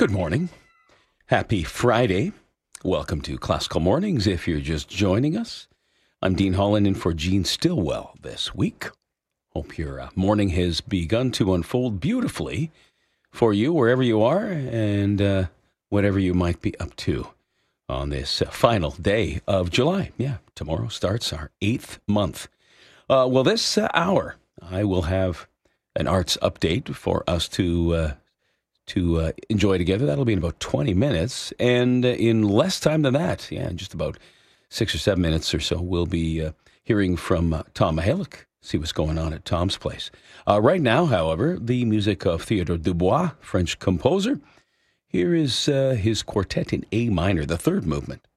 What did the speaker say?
Good morning. Happy Friday. Welcome to Classical Mornings if you're just joining us. I'm Dean Holland in for Gene Stillwell this week. Hope your morning has begun to unfold beautifully for you wherever you are and whatever you might be up to on this final day of July. Yeah, tomorrow starts our 8th month. This hour I will have an arts update for us to enjoy together. That'll be in about 20 minutes. And in less time than that, in just about 6 or 7 minutes or so, we'll be hearing from Tom Mihalik, see what's going on at Tom's place. Right now, however, the music of Theodore Dubois, French composer. Here is his quartet in A minor, the third movement,